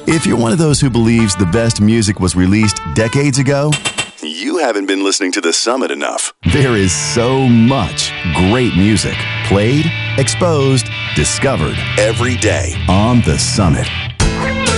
If you're one of those who believes the best music was released decades ago, you haven't been listening to The Summit enough. There is so much great music played, exposed, discovered every day on The Summit.